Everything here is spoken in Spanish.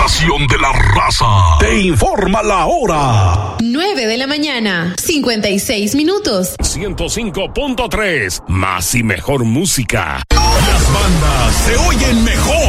estación de la raza. Te informa la hora. 9 de la mañana, 56 minutos. 105.3, más y mejor música. Las bandas se oyen mejor.